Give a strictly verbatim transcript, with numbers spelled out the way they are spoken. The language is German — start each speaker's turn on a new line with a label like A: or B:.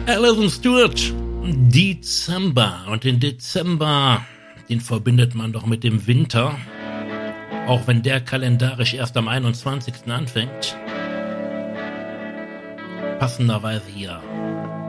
A: Alison Stewart, Dezember. Und den Dezember, den verbindet man doch mit dem Winter. Auch wenn der kalendarisch erst am einundzwanzigsten anfängt. Passenderweise hier